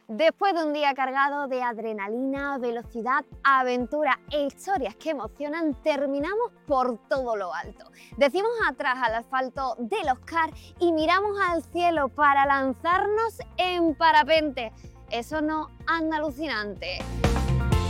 Después de un día cargado de adrenalina, velocidad, aventura e historias que emocionan, terminamos por todo lo alto. Decimos atrás al asfalto del Oscar y miramos al cielo para lanzarnos en parapente. ¿Eso no anda alucinante?